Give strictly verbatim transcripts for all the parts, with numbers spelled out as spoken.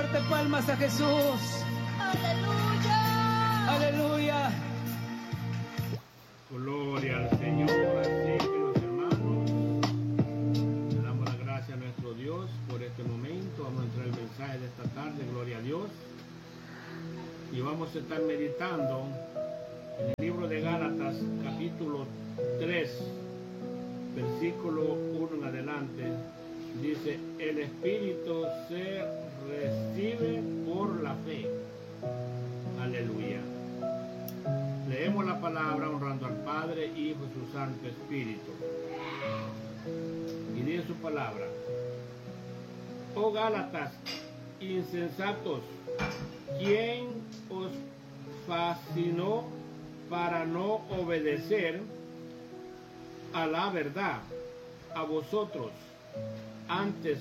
fuerte palmas a Jesús. Aleluya. Aleluya. Gloria al Señor. Así que los hermanos, le damos la gracia a nuestro Dios por este momento. Vamos a entrar el mensaje de esta tarde, gloria a Dios. Y vamos a estar meditando en el libro de Gálatas, capítulo tres, versículo uno en adelante. Dice, el Espíritu se recibe por la fe. Aleluya. Leemos la palabra honrando al Padre, Hijo y su Santo Espíritu. Y dice su palabra: oh Gálatas, insensatos, ¿quién os fascinó para no obedecer a la verdad? A vosotros, antes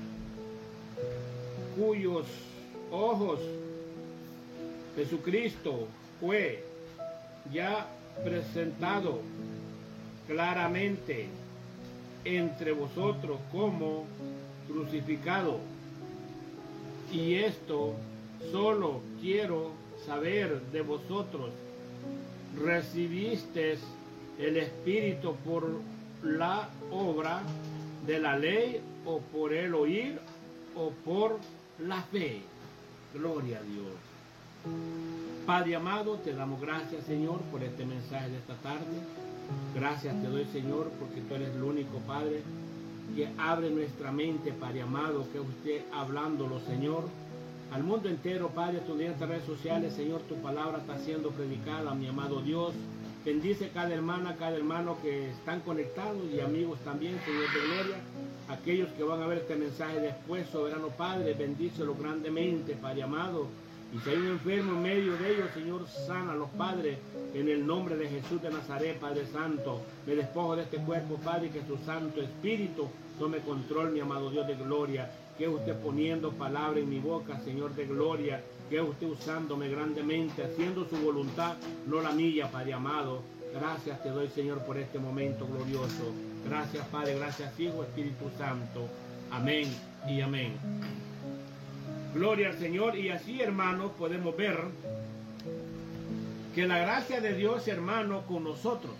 cuyos ojos Jesucristo fue ya presentado claramente entre vosotros como crucificado. Y esto solo quiero saber de vosotros: ¿recibisteis el Espíritu por la obra de la ley, o por el oír, o por la fe? Gloria a Dios. Padre amado, te damos gracias, Señor, por este mensaje de esta tarde. Gracias te doy, Señor, porque tú eres el único, Padre, que abre nuestra mente, Padre amado, que usted hablándolo, Señor, al mundo entero, Padre, tú en estas redes sociales, Señor, tu palabra está siendo predicada, mi amado Dios. Bendice cada hermana, cada hermano que están conectados y amigos también, Señor de gloria. Aquellos que van a ver este mensaje después, soberano Padre, bendícelo grandemente, Padre amado. Y si hay un enfermo en medio de ellos, Señor, sánalos, Padre, en el nombre de Jesús de Nazaret, Padre Santo. Me despojo de este cuerpo, Padre, y que su Santo Espíritu tome control, mi amado Dios de gloria. Que usted poniendo palabra en mi boca, Señor de gloria. Que usted usándome grandemente, haciendo su voluntad, no la mía, Padre amado. Gracias te doy, Señor, por este momento glorioso. Gracias, Padre, gracias, Hijo, Espíritu Santo. Amén y amén. Gloria al Señor. Y así, hermanos, podemos ver que la gracia de Dios, hermano, con nosotros.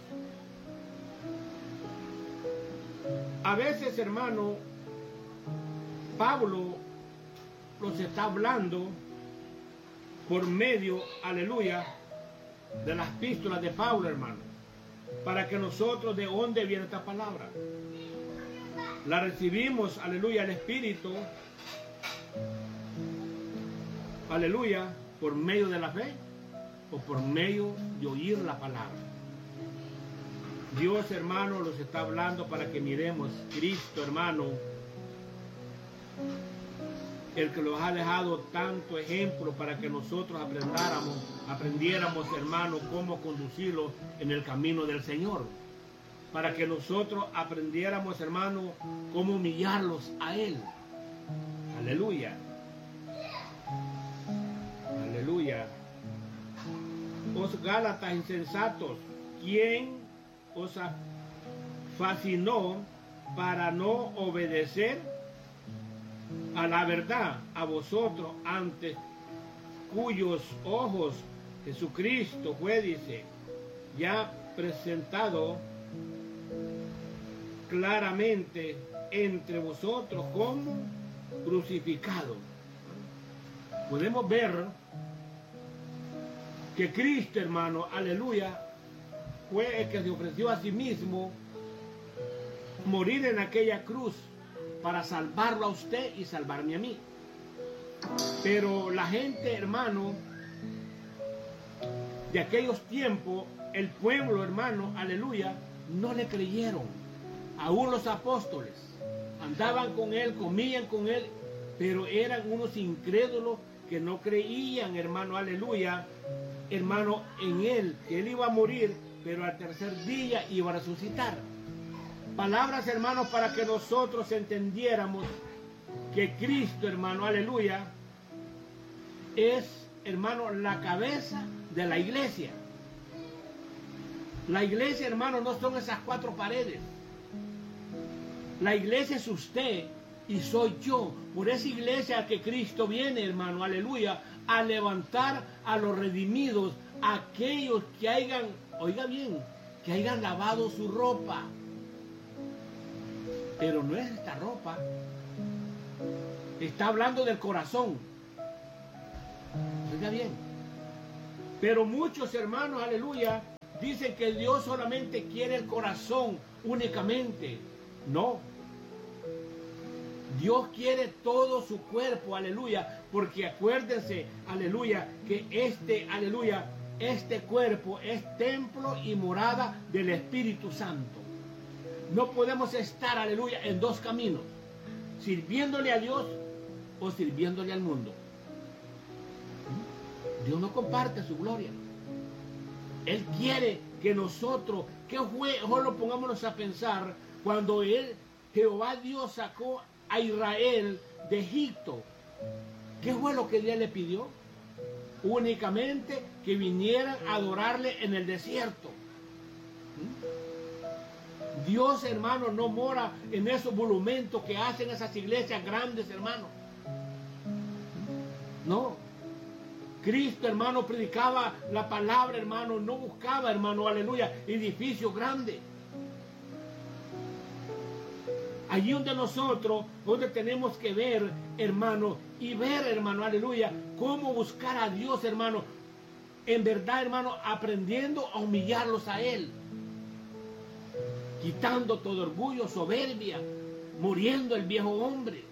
A veces, hermano, Pablo nos está hablando por medio, aleluya, de las epístolas de Pablo, hermano, para que nosotros, ¿de dónde viene esta palabra? La recibimos, aleluya, el Espíritu, aleluya, por medio de la fe o por medio de oír la palabra. Dios, hermano, nos está hablando para que miremos Cristo, hermano, el que nos ha dejado tanto ejemplo para que nosotros aprendáramos, aprendiéramos, hermano, cómo conducirlo en el camino del Señor. Para que nosotros aprendiéramos, hermano, cómo humillarlos a Él. Aleluya. Aleluya. Os Gálatas insensatos, ¿quién os fascinó para no obedecer a la verdad? A vosotros, ante cuyos ojos Jesucristo fue, dice, ya presentado claramente entre vosotros como crucificado. Podemos ver que Cristo, hermano, aleluya, fue el que se ofreció a sí mismo morir en aquella cruz para salvarlo a usted y salvarme a mí. Pero la gente, hermano, de aquellos tiempos, el pueblo, hermano, aleluya, no le creyeron. Aún los apóstoles andaban con él, comían con él, pero eran unos incrédulos que no creían, hermano, aleluya, hermano, en él, que él iba a morir, pero al tercer día iba a resucitar. Palabras, hermanos, para que nosotros entendiéramos que Cristo, hermano, aleluya, es, hermano, la cabeza de la iglesia. La iglesia, hermano, no son esas cuatro paredes. La iglesia es usted y soy yo. Por esa iglesia que Cristo viene, hermano, aleluya, a levantar a los redimidos, a aquellos que hayan, oiga bien, que hayan lavado su ropa. Pero no es esta ropa. Está hablando del corazón. Oiga bien. Pero muchos hermanos, aleluya, dicen que Dios solamente quiere el corazón únicamente. No. Dios quiere todo su cuerpo, aleluya, porque acuérdense, aleluya, que este, aleluya, este cuerpo es templo y morada del Espíritu Santo. No podemos estar, aleluya, en dos caminos, sirviéndole a Dios o sirviéndole al mundo. Dios no comparte su gloria. Él quiere que nosotros, que fue, solo pongámonos a pensar, cuando él, Jehová Dios sacó a Israel de Egipto, ¿qué fue lo que Dios le pidió? Únicamente que vinieran a adorarle en el desierto. Dios, hermano, no mora en esos monumentos que hacen esas iglesias grandes, hermano. No. Cristo, hermano, predicaba la palabra, hermano, no buscaba, hermano, aleluya, edificios grandes. Allí donde nosotros, donde tenemos que ver, hermano, y ver, hermano, aleluya, cómo buscar a Dios, hermano, en verdad, hermano, aprendiendo a humillarlos a Él, quitando todo orgullo, soberbia, muriendo el viejo hombre.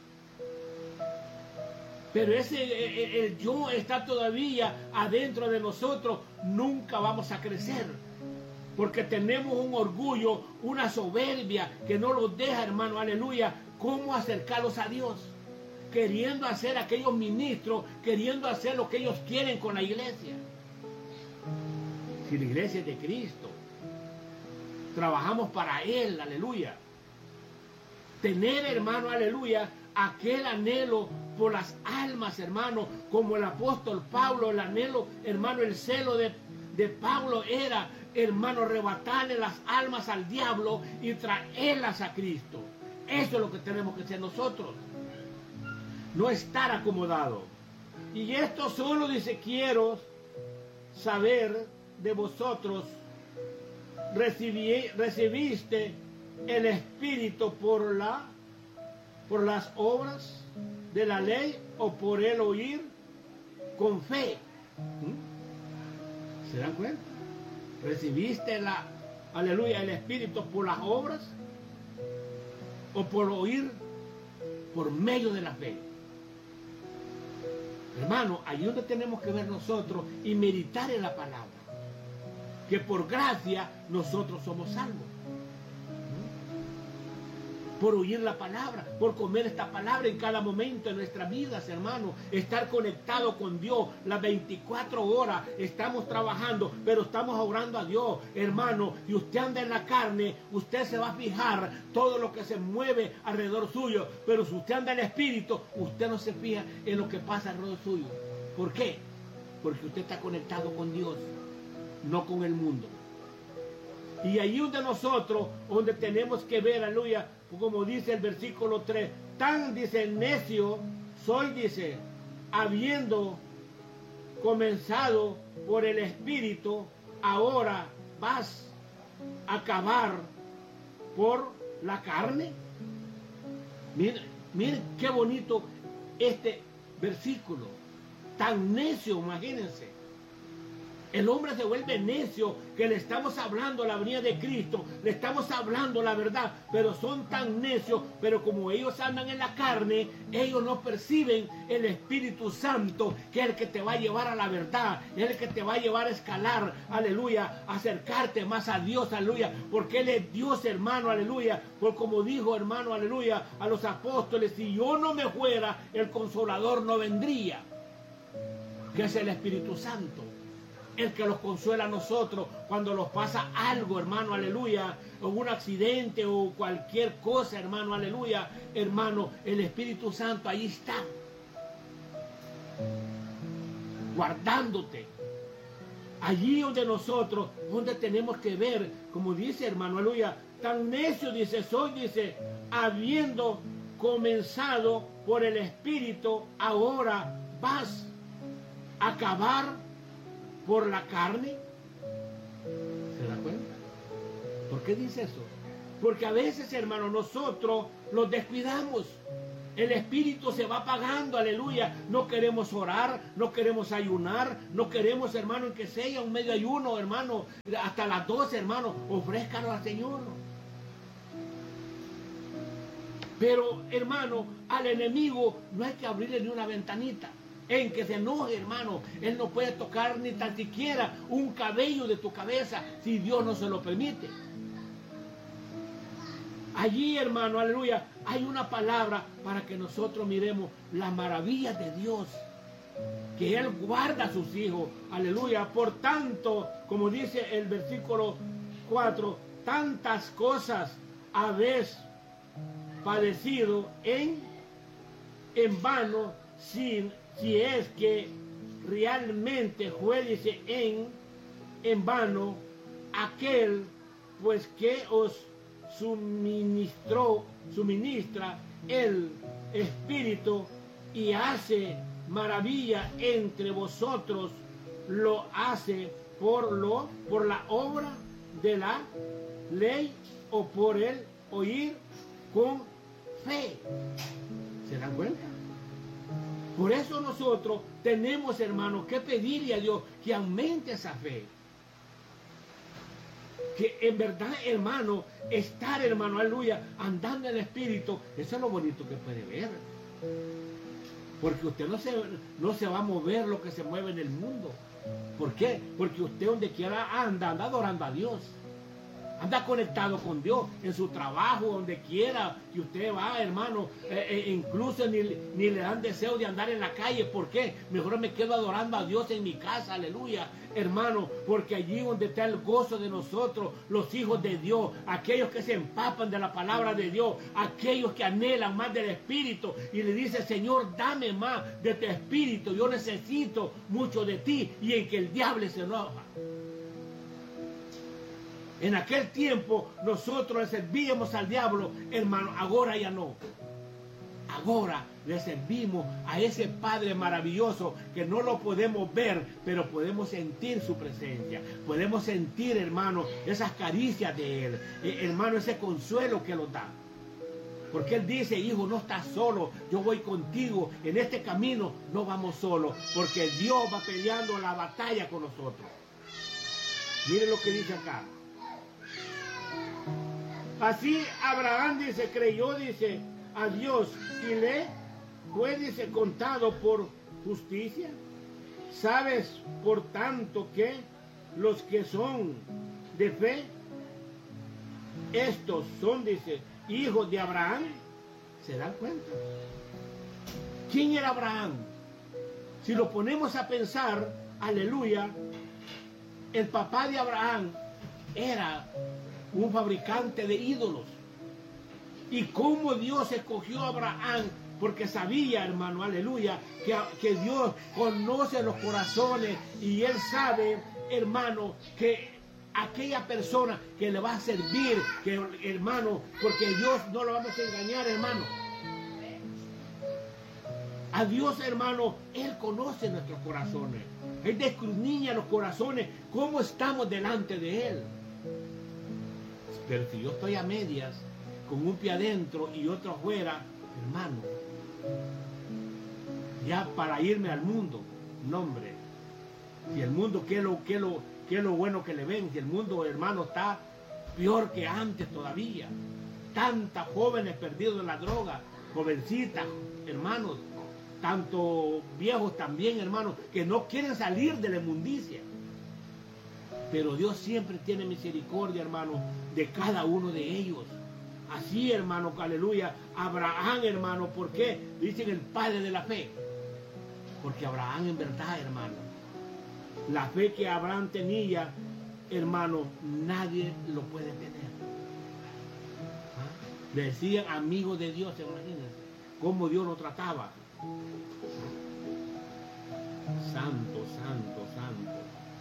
Pero ese el, el yo está todavía adentro de nosotros, nunca vamos a crecer. Porque tenemos un orgullo, una soberbia que no los deja, hermano, aleluya, cómo acercarlos a Dios. Queriendo hacer aquellos ministros, queriendo hacer lo que ellos quieren con la iglesia. Si la iglesia es de Cristo, trabajamos para Él, aleluya. Tener, hermano, aleluya, aquel anhelo por las almas, hermano, como el apóstol Pablo, el anhelo, hermano, el celo de, de Pablo era, hermano, arrebatarle las almas al diablo y traerlas a Cristo. Eso es lo que tenemos que hacer nosotros. No estar acomodado. Y esto solo dice, quiero saber de vosotros, recibí, recibiste el Espíritu por la, por las obras de la ley o por el oír con fe. ¿Mm? ¿Se dan cuenta? ¿Recibiste la, aleluya, el Espíritu por las obras o por oír por medio de la fe? Hermano, allí donde tenemos que ver nosotros y meditar en la palabra, que por gracia nosotros somos salvos. Por oír la palabra, por comer esta palabra en cada momento de nuestras vidas, hermano. Estar conectado con Dios las veinticuatro horas. Estamos trabajando, pero estamos orando a Dios, hermano. Y usted anda en la carne, usted se va a fijar todo lo que se mueve alrededor suyo. Pero si usted anda en el Espíritu, usted no se fija en lo que pasa alrededor suyo. ¿Por qué? Porque usted está conectado con Dios, no con el mundo. Y ahí donde nosotros, donde tenemos que ver, aleluya, como dice el versículo tres, tan, dice, necio soy, dice, habiendo comenzado por el Espíritu, ahora vas a acabar por la carne. Miren, miren qué bonito este versículo, tan necio, imagínense. El hombre se vuelve necio, que le estamos hablando la venida de Cristo, le estamos hablando la verdad, pero son tan necios, pero como ellos andan en la carne, ellos no perciben el Espíritu Santo, que es el que te va a llevar a la verdad, es el que te va a llevar a escalar, aleluya, a acercarte más a Dios, aleluya, porque Él es Dios, hermano, aleluya, por como dijo, hermano, aleluya, a los apóstoles, si yo no me fuera, el Consolador no vendría, que es el Espíritu Santo. El que los consuela a nosotros cuando nos pasa algo, hermano, aleluya, o un accidente o cualquier cosa, hermano, aleluya, hermano, el Espíritu Santo ahí está, guardándote. Allí donde nosotros, donde tenemos que ver, como dice, hermano, aleluya, tan necio, dice, soy, dice, habiendo comenzado por el Espíritu, ahora vas a acabar por la carne. ¿Se da cuenta? ¿Por qué dice eso? Porque a veces, hermano, nosotros los descuidamos. El espíritu se va apagando, aleluya. No queremos orar, no queremos ayunar, no queremos, hermano, que sea un medio ayuno, hermano, hasta las doce, hermano, ofrézcalo al Señor. Pero, hermano, al enemigo no hay que abrirle ni una ventanita en que se enoje, hermano. Él no puede tocar ni tan siquiera un cabello de tu cabeza si Dios no se lo permite. Allí, hermano, aleluya, hay una palabra para que nosotros miremos las maravillas de Dios, que Él guarda a sus hijos, aleluya. Por tanto, como dice el versículo cuatro, tantas cosas habéis padecido en, en vano, sin, si es que realmente fue, dice, en, en vano aquel, pues que os suministró, suministra el Espíritu y hace maravilla entre vosotros, lo hace por lo, por la obra de la ley o por el oír con fe. ¿Se dan cuenta? Por eso nosotros tenemos, hermanos, que pedirle a Dios que aumente esa fe. Que en verdad, hermano, estar, hermano, aleluya, andando en el Espíritu, eso es lo bonito que puede ver. Porque usted no se, no se va a mover lo que se mueve en el mundo. ¿Por qué? Porque usted donde quiera anda, anda adorando a Dios. Anda conectado con Dios en su trabajo, donde quiera que usted va, hermano. Eh, eh, incluso ni, ni le dan deseo de andar en la calle. ¿Por qué? Mejor me quedo adorando a Dios en mi casa, aleluya, hermano. Porque allí donde está el gozo de nosotros, los hijos de Dios, aquellos que se empapan de la palabra de Dios, aquellos que anhelan más del Espíritu y le dice, Señor, dame más de tu Espíritu, yo necesito mucho de ti, y en que el diablo se enoja. En aquel tiempo nosotros le servíamos al diablo, hermano, ahora ya no. Ahora le servimos a ese Padre maravilloso que no lo podemos ver, pero podemos sentir su presencia. Podemos sentir, hermano, esas caricias de Él. Eh, hermano, ese consuelo que nos da. Porque Él dice, hijo, no estás solo, yo voy contigo. En este camino no vamos solos, porque Dios va peleando la batalla con nosotros. Miren lo que dice acá. Así Abraham, dice, creyó, dice, a Dios y le fue, dice, contado por justicia. ¿Sabes, por tanto, que los que son de fe, estos son, dice, hijos de Abraham? ¿Se dan cuenta? ¿Quién era Abraham? Si lo ponemos a pensar, aleluya, el papá de Abraham era un fabricante de ídolos. Y cómo Dios escogió a Abraham, porque sabía, hermano, aleluya, que, que Dios conoce los corazones y Él sabe, hermano, que aquella persona que le va a servir, que, hermano, porque Dios no lo vamos a engañar, hermano. A Dios, hermano, Él conoce nuestros corazones. Él descruña los corazones, cómo estamos delante de Él. Pero si yo estoy a medias, con un pie adentro y otro afuera, hermano, ya para irme al mundo, no, hombre. Si el mundo, ¿qué es lo, qué es lo, qué es lo bueno que le ven? Si el mundo, hermano, está peor que antes todavía. Tantas jóvenes perdidos en la droga, jovencitas, hermanos, tanto viejos también, hermanos, que no quieren salir de la inmundicia. Pero Dios siempre tiene misericordia, hermano, de cada uno de ellos. Así, hermano, aleluya, Abraham, hermano, ¿por qué? Dicen el padre de la fe. Porque Abraham, en verdad, hermano, la fe que Abraham tenía, hermano, nadie lo puede tener. ¿Ah? Le decían amigos de Dios, imagínense, cómo Dios lo trataba. Santo, santo, santo.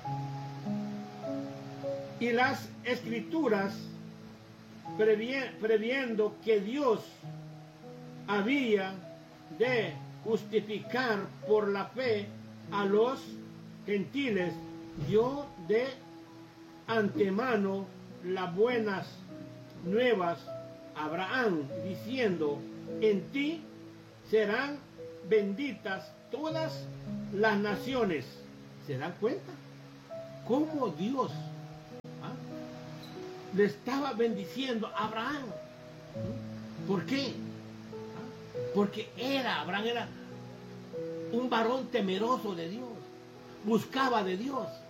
Y las escrituras, previ previendo que Dios había de justificar por la fe a los gentiles, dio de antemano las buenas nuevas a Abraham, diciendo, en ti serán benditas todas las naciones. ¿Se dan cuenta? Cómo Dios ¿ah? le estaba bendiciendo a Abraham. ¿Por qué? ¿Ah? Porque era, Abraham era un varón temeroso de Dios, buscaba de Dios.